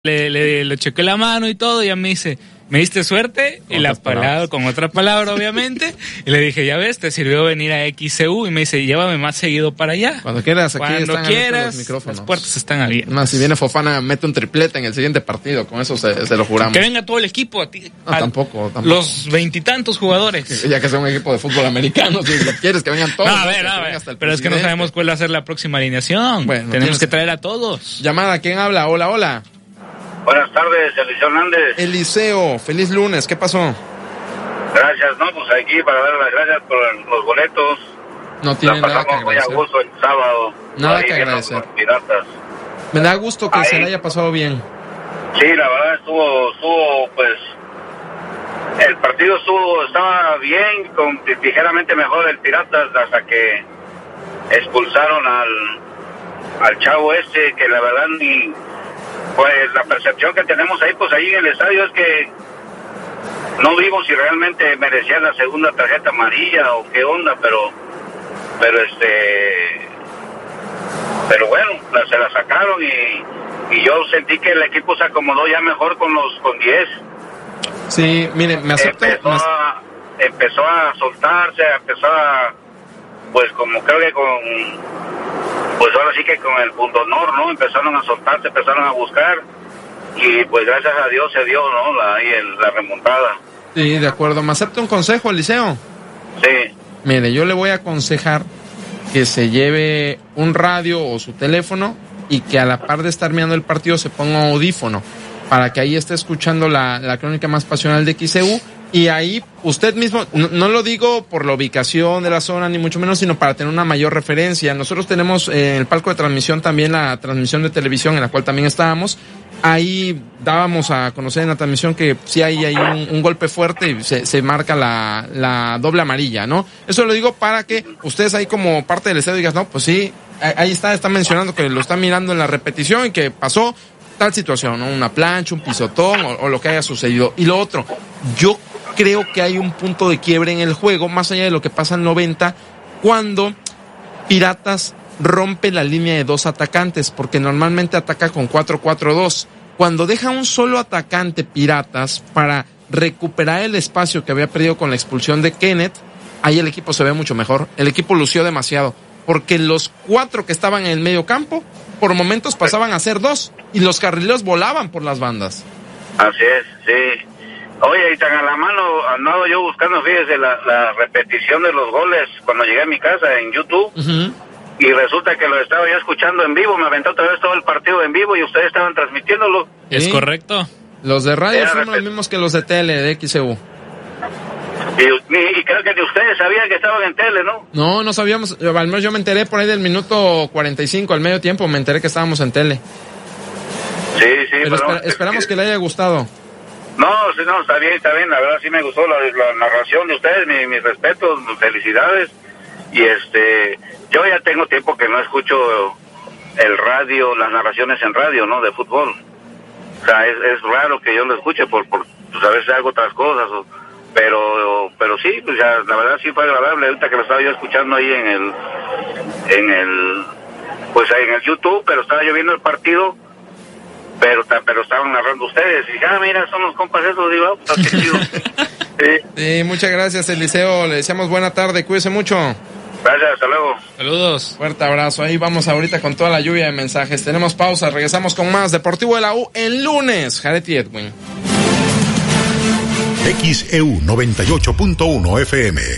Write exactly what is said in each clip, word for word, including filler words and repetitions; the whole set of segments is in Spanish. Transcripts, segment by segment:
le, le, le chequé la mano y todo, y ya me dice, ¿me diste suerte? Y la palabra, con otra palabra, obviamente. Y le dije, ya ves, te sirvió venir a X C U. Y me dice, llévame más seguido para allá. Cuando quieras, aquí Cuando están quieras, los micrófonos. las puertas están abiertas. Más, si viene Fofana, mete un triplete en el siguiente partido. Con eso se, se lo juramos. Que venga todo el equipo. A ti, no, a tampoco, tampoco. Los veintitantos jugadores. Ya que sea un equipo de fútbol americano, si quieres que vengan todos. No, a ver, a ver. Pero presidente. Es que no sabemos cuál va a ser la próxima alineación. Bueno, tenemos que traer a todos. Llamada, ¿quién habla? Hola, hola. Buenas tardes, Eliseo Hernández. Eliseo, feliz lunes, ¿qué pasó? Gracias, no, pues aquí para dar las gracias por los boletos. No tiene nada que agradecer. Muy a gusto el sábado. Nada que agradecer. Me da gusto que ahí se le haya pasado bien. Sí, la verdad estuvo, estuvo, pues, el partido estuvo, estaba bien, con, ligeramente mejor el Piratas hasta que expulsaron al, al chavo este, que la verdad ni... Pues la percepción que tenemos ahí, pues ahí en el estadio es que no vimos si realmente merecía la segunda tarjeta amarilla o qué onda, pero pero este pero bueno, la, se la sacaron y, y yo sentí que el equipo se acomodó ya mejor con los con diez. Sí, mire, me acepto. Empezó, me... A, empezó a soltarse, empezó a, pues como creo que con... Pues ahora sí que con el punto honor, ¿no? Empezaron a soltarse, empezaron a buscar y pues gracias a Dios se dio, ¿no? La, ahí el, la remontada. Sí, de acuerdo. ¿Me acepta un consejo, Eliseo? Sí. Mire, yo le voy a aconsejar que se lleve un radio o su teléfono y que a la par de estar mirando el partido se ponga un audífono para que ahí esté escuchando la, la crónica más pasional de X C U. Y ahí usted mismo, no, no lo digo por la ubicación de la zona ni mucho menos, sino para tener una mayor referencia. Nosotros tenemos eh, en el palco de transmisión también la transmisión de televisión en la cual también estábamos. Ahí dábamos a conocer en la transmisión que sí hay, hay un, un golpe fuerte y se, se marca la, la doble amarilla, ¿no? Eso lo digo para que ustedes ahí como parte del estadio digan, no, pues sí, ahí está, está mencionando que lo está mirando en la repetición y que pasó tal situación, ¿no? Una plancha, un pisotón o, o lo que haya sucedido. Y lo otro, yo creo que hay un punto de quiebre en el juego, más allá de lo que pasa en noventa, cuando Piratas rompe la línea de dos atacantes, porque normalmente ataca con cuatro cuatro dos. Cuando deja un solo atacante Piratas para recuperar el espacio que había perdido con la expulsión de Kenneth, ahí el equipo se ve mucho mejor. El equipo lució demasiado, porque los cuatro que estaban en el medio campo, por momentos pasaban a ser dos, y los carrileros volaban por las bandas. Así es, sí. Oye, y tan a la mano andaba yo buscando, fíjese, la, la repetición de los goles cuando llegué a mi casa en YouTube. Uh-huh. Y resulta que lo estaba yo escuchando en vivo, me aventó otra vez todo el partido en vivo y ustedes estaban transmitiéndolo. ¿Es ¿Sí? Correcto? Los de radio Era son repet... los mismos que los de tele, de X C U. Y, y, y creo que ustedes sabían que estaban en tele, ¿no? No, no sabíamos, al menos yo me enteré por ahí del minuto cuarenta y cinco, al medio tiempo, me enteré que estábamos en tele. Sí, sí. Pero, pero esper- esperamos que... que le haya gustado. No, sí, no, está bien, está bien, la verdad sí me gustó la, la narración de ustedes, mi, mis respetos, felicidades. Y este, yo ya tengo tiempo que no escucho el radio, las narraciones en radio, ¿no? De fútbol. O sea, es, es raro que yo lo escuche por, por pues a veces hago otras cosas, o, pero, pero sí, pues ya, la verdad sí fue agradable ahorita que lo estaba yo escuchando ahí en el, en el, pues ahí en el YouTube, pero estaba yo viendo el partido. Pero pero estaban narrando ustedes y dije, ah, mira, son los compas esos, digo, oh, pues, qué chido. Sí. Sí, muchas gracias, Eliseo, le deseamos buena tarde, cuídese mucho. Gracias, hasta luego. Saludos. Fuerte abrazo, ahí vamos ahorita con toda la lluvia de mensajes, tenemos pausa, regresamos con más Deportivo de la U el lunes, Jared y Edwin. X E U noventa y ocho punto uno F M.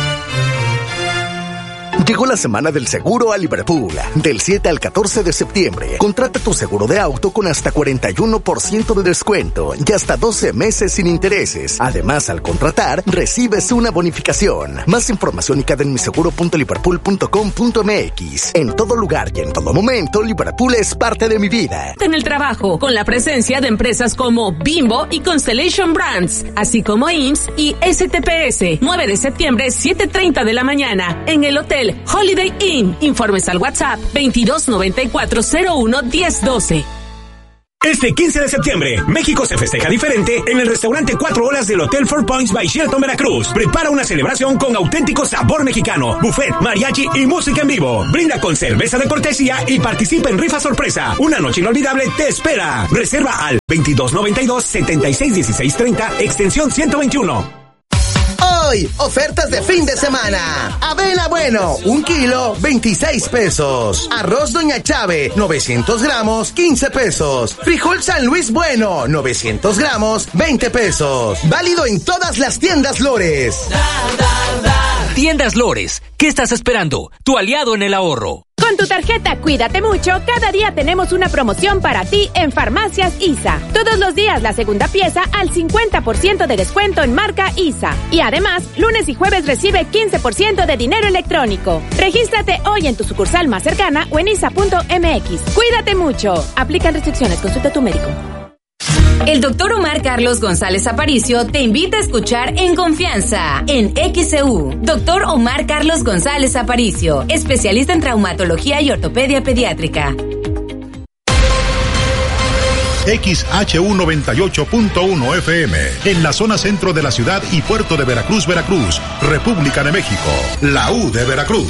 Llegó la semana del seguro a Liverpool. Del siete al catorce de septiembre, contrata tu seguro de auto con hasta cuarenta y uno por ciento de descuento y hasta doce meses sin intereses. Además, al contratar, recibes una bonificación. Más información y en mi seguro punto liverpool punto com punto m x. En todo lugar y en todo momento, Liverpool es parte de mi vida. En el trabajo, con la presencia de empresas como Bimbo y Constellation Brands, así como I M S S y S T P S. nueve de septiembre, siete treinta de la mañana, en el hotel Holiday Inn. Informes al WhatsApp veintidós noventa y cuatro cero uno diez doce. Este quince de septiembre, México se festeja diferente en el restaurante Cuatro Olas del Hotel Four Points by Sheraton Veracruz. Prepara una celebración con auténtico sabor mexicano, buffet, mariachi y música en vivo. Brinda con cerveza de cortesía y participa en rifa sorpresa. Una noche inolvidable te espera. Reserva al veintidós noventa y dos, setenta y seis dieciséis treinta, extensión ciento veintiuno. Hoy, ofertas de fin de semana. Avena Bueno, un kilo, veintiséis pesos. Arroz Doña Chave, novecientos gramos, quince pesos. Frijol San Luis Bueno, novecientos gramos, veinte pesos. Válido en todas las tiendas Lores. Tiendas Lores, ¿qué estás esperando? Tu aliado en el ahorro. Con tu tarjeta Cuídate Mucho, cada día tenemos una promoción para ti en Farmacias I S A. Todos los días la segunda pieza al cincuenta por ciento de descuento en marca I S A. Y además, lunes y jueves recibe quince por ciento de dinero electrónico. Regístrate hoy en tu sucursal más cercana o en I S A punto M X. Cuídate Mucho. Aplican restricciones. Consulta a tu médico. El doctor Omar Carlos González Aparicio te invita a escuchar En Confianza, en X C U. Doctor Omar Carlos González Aparicio, especialista en traumatología y ortopedia pediátrica. X H U noventa y ocho punto uno F M, en la zona centro de la ciudad y puerto de Veracruz, Veracruz, República de México, la U de Veracruz.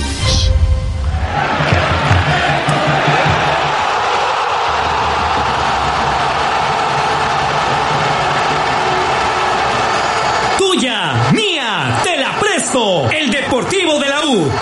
Mía, te la presto. El Deportivo de la U.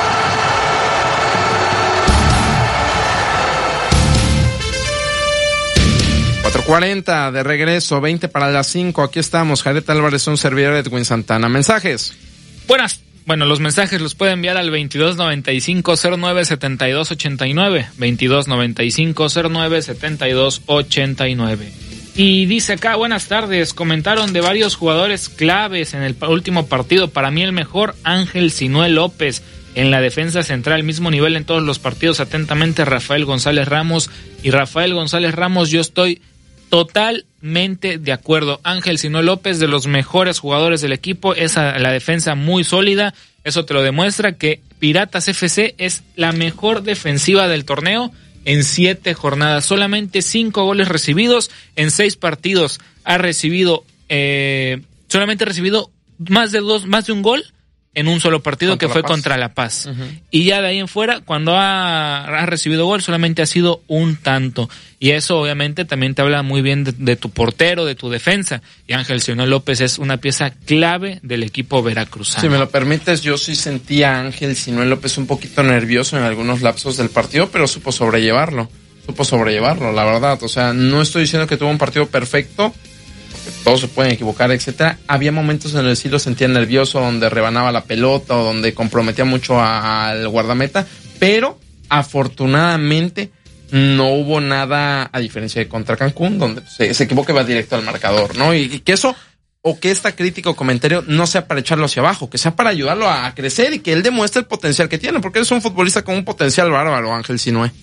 cuatro cuarenta de regreso, veinte para las cinco. Aquí estamos, Jared Álvarez, un servidor Edwin Santana. Mensajes. Buenas. Bueno, los mensajes los puede enviar al veintidós noventa y cinco cero nueve setenta y dos ochenta y nueve. veintidós noventa y cinco cero nueve setenta y dos ochenta y nueve. Y dice acá, buenas tardes, comentaron de varios jugadores claves en el último partido. Para mí el mejor, Ángel Sinué López, en la defensa central, mismo nivel en todos los partidos. Atentamente, Rafael González Ramos. Y Rafael González Ramos, yo estoy totalmente de acuerdo. Ángel Sinué López, de los mejores jugadores del equipo, es a la defensa muy sólida. Eso te lo demuestra que Piratas F C es la mejor defensiva del torneo. En siete jornadas, solamente cinco goles recibidos en seis partidos. Ha recibido, eh, solamente ha recibido más de dos, más de un gol en un solo partido, contra que fue contra La Paz. Uh-huh. Y ya de ahí en fuera, cuando ha, ha recibido gol, solamente ha sido un tanto. Y eso obviamente también te habla muy bien de, de tu portero, de tu defensa. Y Ángel Sinué López es una pieza clave del equipo veracruzano. Si me lo permites, yo sí sentía a Ángel Sinué López un poquito nervioso en algunos lapsos del partido, pero supo sobrellevarlo. Supo sobrellevarlo, la verdad. O sea, no estoy diciendo que tuvo un partido perfecto, todos se pueden equivocar, etcétera. Había momentos en los que sí lo sentía nervioso, donde rebanaba la pelota o donde comprometía mucho al guardameta, pero afortunadamente no hubo nada, a diferencia de contra Cancún, donde se, se equivoca y va directo al marcador, ¿no? Y, y que eso, o que esta crítica o comentario no sea para echarlo hacia abajo, que sea para ayudarlo a crecer y que él demuestre el potencial que tiene, porque es un futbolista con un potencial bárbaro, Ángel Sinué.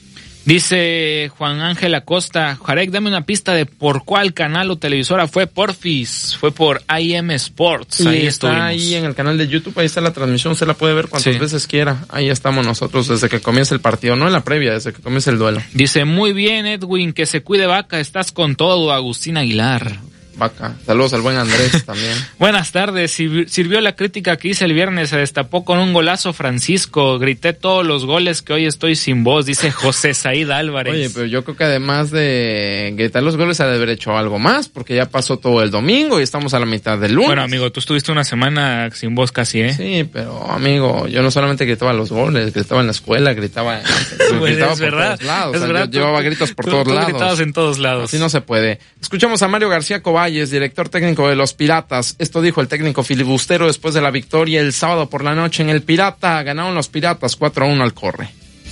Dice Juan Ángel Acosta, Jarek, dame una pista de por cuál canal o televisora fue, porfis. Fue por I M Sports. Y ahí está estuvimos. Ahí en el canal de YouTube, ahí está la transmisión, usted la puede ver cuantas sí. veces quiera. Ahí estamos nosotros desde que comienza el partido, no en la previa, desde que comienza el duelo. Dice, muy bien Edwin, que se cuide Vaca, estás con todo, Agustín Aguilar. Vaca. Saludos al buen Andrés también. Buenas tardes. Sirvió la crítica que hice el viernes. Se destapó con un golazo Francisco. Grité todos los goles que hoy estoy sin voz, dice José Said Álvarez. Oye, pero yo creo que además de gritar los goles, ha de haber hecho algo más, porque ya pasó todo el domingo y estamos a la mitad del lunes. Bueno, amigo, tú estuviste una semana sin voz casi, ¿eh? Sí, pero, amigo, yo no solamente gritaba los goles, gritaba en la escuela, gritaba, pues gritaba es por verdad, todos lados. Es o sea, verdad, yo tú, llevaba gritos por tú, todos tú lados. gritabas en todos lados. Así no se puede. Escuchamos a Mario García Coballes, director técnico de los Piratas. Esto dijo el técnico filibustero después de la victoria el sábado por la noche en el Pirata. Ganaron los Piratas cuatro a uno al Corre.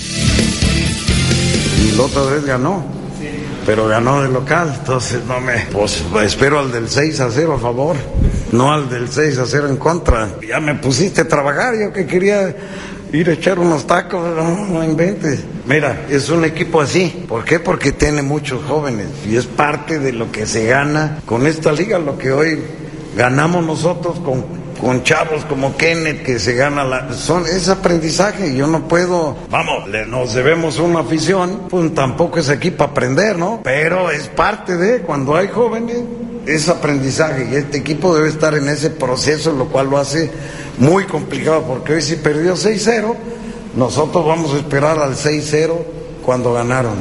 Y la otra vez ganó, sí, pero ganó de local, entonces no me... Pues espero al del seis a cero a favor, no al del seis a cero en contra. Ya me pusiste a trabajar, yo que quería ir a echar unos tacos, no, no inventes. Mira, es un equipo así. ¿Por qué? Porque tiene muchos jóvenes y es parte de lo que se gana con esta liga, lo que hoy ganamos nosotros con con chavos como Kenneth que se gana la... Son, es aprendizaje, yo no puedo... Vamos, le, nos debemos una afición, pues tampoco es aquí para aprender, ¿no? Pero es parte de, cuando hay jóvenes, es aprendizaje, y este equipo debe estar en ese proceso, lo cual lo hace muy complicado, porque hoy si perdió seis cero, nosotros vamos a esperar al seis cero cuando ganaron.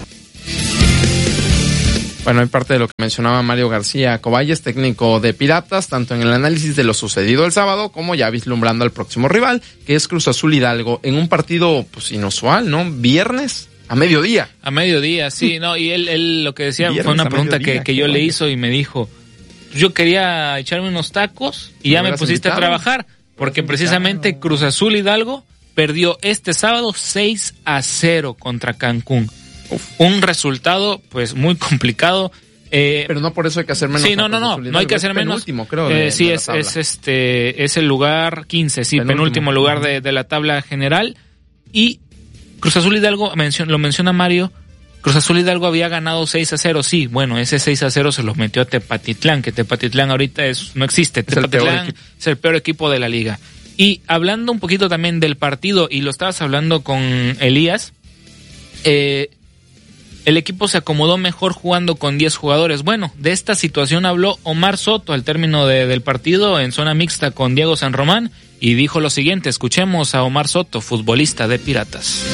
Bueno, hay parte de lo que mencionaba Mario García Coballes, técnico de Piratas, tanto en el análisis de lo sucedido el sábado como ya vislumbrando al próximo rival, que es Cruz Azul Hidalgo, en un partido pues inusual, ¿no? Viernes a mediodía. A mediodía, sí, no, y él, él lo que decía Viernes fue una pregunta que, que yo le hizo y me dijo, yo quería echarme unos tacos y ya me pusiste invitado a trabajar, porque precisamente Cruz Azul Hidalgo perdió este sábado seis a cero contra Cancún. Uf. Un resultado pues muy complicado, eh, pero no por eso hay que hacer menos. Sí, no, no, no, no hay que hacer menos. Penúltimo, creo. Eh, de, sí, de es, es este es el lugar quince, sí, penúltimo, penúltimo lugar de, de la tabla general. Y Cruz Azul Hidalgo mencion, lo menciona Mario. Cruz Azul Hidalgo había ganado seis a cero, sí, bueno, ese seis a cero se lo metió a Tepatitlán, que Tepatitlán ahorita es no existe, es Tepatitlán el es el peor equipo de la liga. Y hablando un poquito también del partido, y lo estabas hablando con Elías, eh el equipo se acomodó mejor jugando con diez jugadores. Bueno, de esta situación habló Omar Soto al término de, del partido en zona mixta con Diego San Román y dijo lo siguiente. Escuchemos a Omar Soto, futbolista de Piratas.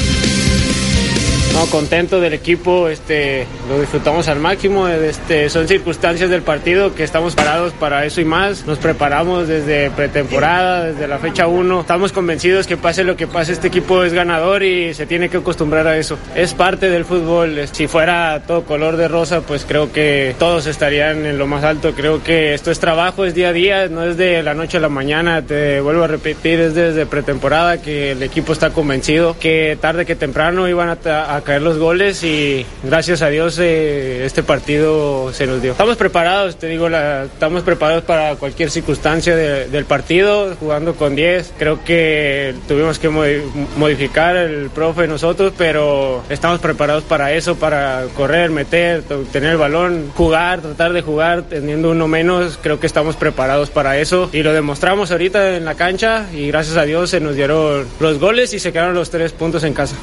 No, contento del equipo, este, lo disfrutamos al máximo, este, son circunstancias del partido que estamos parados para eso y más, nos preparamos desde pretemporada, desde la fecha uno, estamos convencidos que pase lo que pase, este equipo es ganador y se tiene que acostumbrar a eso, es parte del fútbol, si fuera todo color de rosa pues creo que todos estarían en lo más alto, creo que esto es trabajo, es día a día, no es de la noche a la mañana, te vuelvo a repetir, es desde pretemporada que el equipo está convencido que tarde que temprano iban a, a caer los goles y gracias a Dios eh, este partido se nos dio. Estamos preparados, te digo, la, estamos preparados para cualquier circunstancia de, del partido, jugando con diez. Creo que tuvimos que modificar el profe nosotros, pero estamos preparados para eso, para correr, meter, tener el balón, jugar, tratar de jugar, teniendo uno menos. Creo que estamos preparados para eso y lo demostramos ahorita en la cancha y gracias a Dios se nos dieron los goles y se quedaron los tres puntos en casa.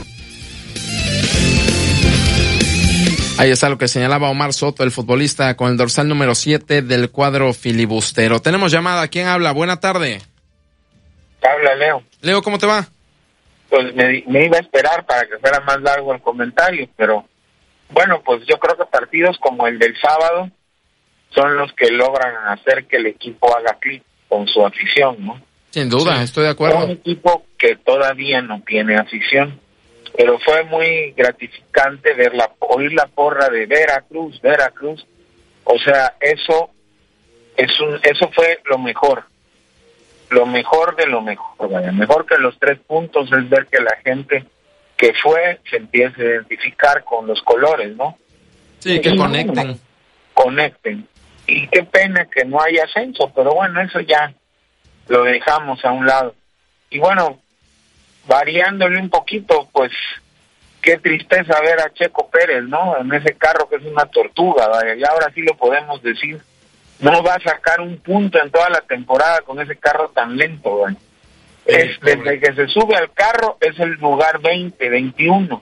Ahí está lo que señalaba Omar Soto, el futbolista con el dorsal número siete del cuadro filibustero. Tenemos llamada. ¿Quién habla? Buena tarde. Habla Leo. Leo, ¿cómo te va? Pues me, me iba a esperar para que fuera más largo el comentario, pero bueno, pues yo creo que partidos como el del sábado son los que logran hacer que el equipo haga clic con su afición, ¿no? Sin duda, sí, estoy de acuerdo. Un equipo que todavía no tiene afición. Pero fue muy gratificante ver la, oír la porra de Veracruz, Veracruz. O sea, eso es un, eso fue lo mejor, lo mejor de lo mejor. Vaya. Mejor que los tres puntos es ver que la gente que fue se empiece a identificar con los colores, ¿no? Sí, que y conecten. No, conecten. Y qué pena que no haya ascenso, pero bueno, eso ya lo dejamos a un lado. Y bueno, variándole un poquito, pues qué tristeza ver a Checo Pérez, ¿no? En ese carro que es una tortuga, vaya, y ahora sí lo podemos decir. No va a sacar un punto en toda la temporada con ese carro tan lento, vaya. Es, desde que se sube al carro es el lugar veinte, veintiuno.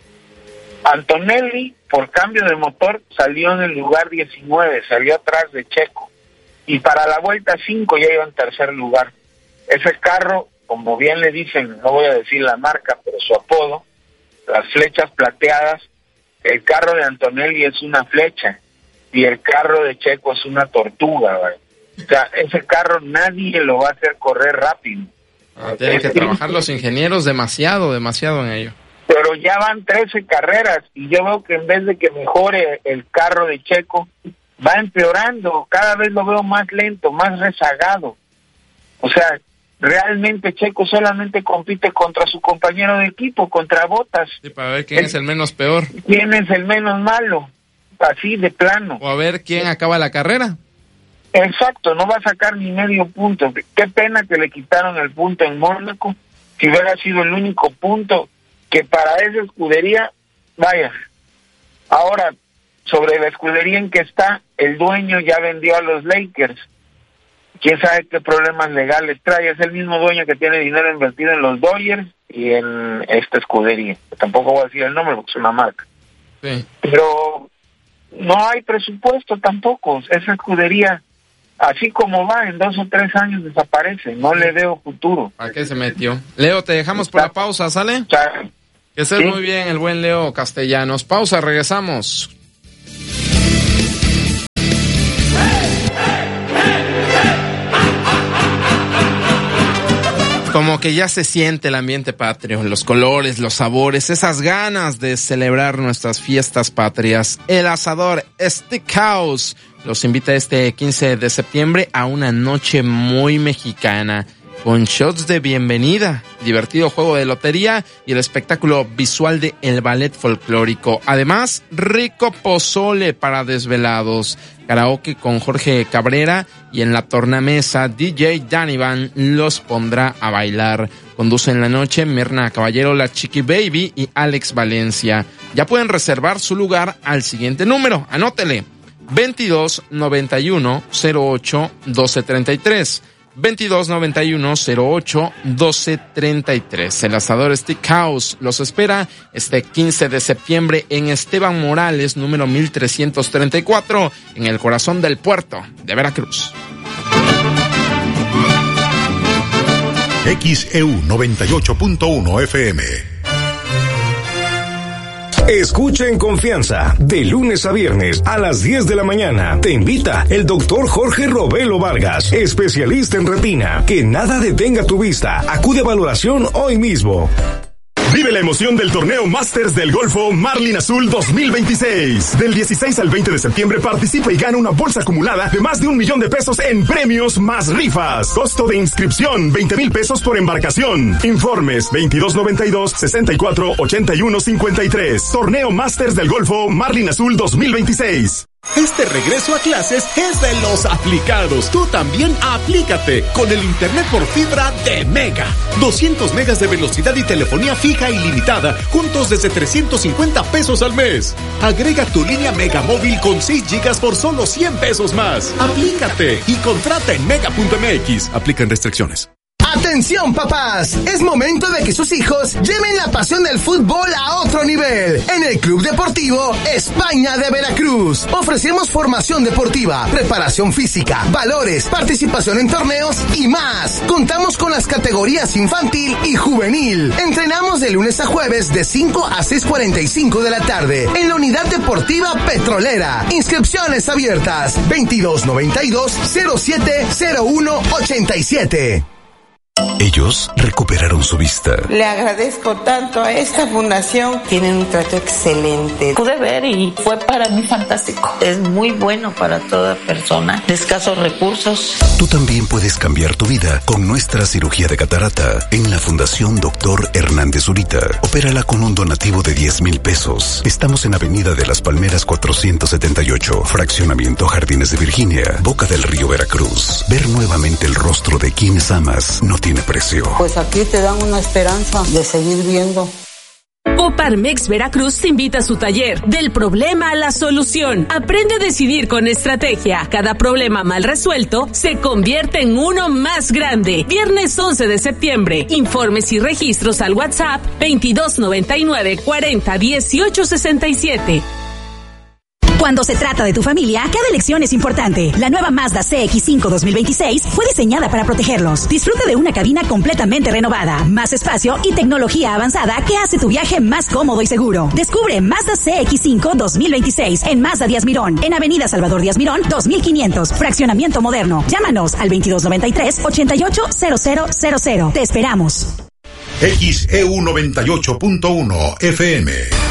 Antonelli, por cambio de motor, salió en el lugar diecinueve, salió atrás de Checo. Y para la vuelta cinco ya iba en tercer lugar. Ese carro, como bien le dicen, no voy a decir la marca, pero su apodo, las flechas plateadas, el carro de Antonelli es una flecha y el carro de Checo es una tortuga, ¿vale? O sea, ese carro nadie lo va a hacer correr rápido. Ah, tienen que trabajar los ingenieros demasiado, demasiado en ello. Pero ya van trece carreras y yo veo que en vez de que mejore el carro de Checo, va empeorando, cada vez lo veo más lento, más rezagado. O sea, realmente Checo solamente compite contra su compañero de equipo, contra Bottas. Sí, para ver quién el, es el menos peor. ¿Quién es el menos malo? Así de plano. O a ver quién acaba la carrera. Exacto, no va a sacar ni medio punto. Qué pena que le quitaron el punto en Mónaco, si hubiera sido el único punto que para esa escudería, vaya. Ahora, sobre la escudería en que está, el dueño ya vendió a los Lakers. quién sabe qué problemas legales trae. Es el mismo dueño que tiene dinero invertido en los Dodgers y en esta escudería. Tampoco voy a decir el nombre porque es una marca. Sí. Pero no hay presupuesto tampoco. Esa escudería, así como va, en dos o tres años desaparece. No le veo futuro. ¿A qué se metió? Leo, te dejamos por la pausa, ¿sale? Chale. Que estés ¿Sí? muy bien, el buen Leo Castellanos. Pausa, regresamos. Como que ya se siente el ambiente patrio, los colores, los sabores, esas ganas de celebrar nuestras fiestas patrias. El asador Steakhouse los invita este quince de septiembre a una noche muy mexicana, con shots de bienvenida, divertido juego de lotería y el espectáculo visual de el ballet folclórico. Además, rico pozole para desvelados, karaoke con Jorge Cabrera y en la tornamesa D J Danivan los pondrá a bailar. Conduce en la noche Mirna Caballero, la Chiqui Baby y Alex Valencia. Ya pueden reservar su lugar al siguiente número, anótele, veintidós noventa y uno cero ocho doce treinta y tres. veintidós noventa y uno cero ocho doce treinta y tres. El asador Steakhouse los espera este quince de septiembre en Esteban Morales, número mil trescientos treinta y cuatro, en el corazón del puerto de Veracruz. X E U noventa y ocho punto uno F M. Escucha en confianza, de lunes a viernes a las diez de la mañana. Te invita el doctor Jorge Robelo Vargas, especialista en retina. Que nada detenga tu vista. Acude a valoración hoy mismo. Vive la emoción del torneo Masters del Golfo Marlin Azul dos mil veintiséis. Del dieciséis al veinte de septiembre participa y gana una bolsa acumulada de más de un millón de pesos en premios más rifas. Costo de inscripción veinte mil pesos por embarcación. Informes veintidós noventa y dos sesenta y cuatro ochenta y uno cincuenta y tres. Torneo Masters del Golfo Marlin Azul dos mil veintiséis. Este regreso a clases es de los aplicados. Tú también aplícate con el internet por fibra de Mega. doscientos megas de velocidad y telefonía fija ilimitada, juntos desde trescientos cincuenta pesos al mes. Agrega tu línea Mega Móvil con seis gigas por solo cien pesos más. Aplícate y contrata en mega punto m x. Aplican restricciones. ¡Atención, papás! Es momento de que sus hijos lleven la pasión del fútbol a otro nivel. En el Club Deportivo España de Veracruz ofrecemos formación deportiva, preparación física, valores, participación en torneos y más. Contamos con las categorías infantil y juvenil. Entrenamos de lunes a jueves de cinco a seis cuarenta y cinco de la tarde en la Unidad Deportiva Petrolera. Inscripciones abiertas veintidós noventa y dos cero siete cero uno ochenta y siete. Ellos recuperaron su vista. Le agradezco tanto a esta fundación. Tienen un trato excelente. Pude ver y fue para mí fantástico. Es muy bueno para toda persona de escasos recursos. Tú también puedes cambiar tu vida con nuestra cirugía de catarata en la Fundación Doctor Hernández Zurita. Opérala con un donativo de diez mil pesos. Estamos en Avenida de las Palmeras cuatrocientos setenta y ocho, Fraccionamiento Jardines de Virginia, Boca del Río, Veracruz. Ver nuevamente el rostro de quienes amas no tiene precio. Pues aquí te dan una esperanza de seguir viendo. Coparmex Veracruz te invita a su taller Del problema a la solución. Aprende a decidir con estrategia. Cada problema mal resuelto se convierte en uno más grande. Viernes once de septiembre. Informes y registros al WhatsApp veintidós noventa y nueve cuarenta dieciocho sesenta y siete. Cuando se trata de tu familia, cada elección es importante. La nueva Mazda C X cinco dos mil veintiséis fue diseñada para protegerlos. Disfruta de una cabina completamente renovada, más espacio y tecnología avanzada que hace tu viaje más cómodo y seguro. Descubre Mazda C X cinco dos mil veintiséis en Mazda Díaz Mirón, en Avenida Salvador Díaz Mirón, dos mil quinientos, Fraccionamiento Moderno. Llámanos al veintidós noventa y tres ochenta y ocho cero cero cero cero. Te esperamos. X E U noventa y ocho punto uno F M.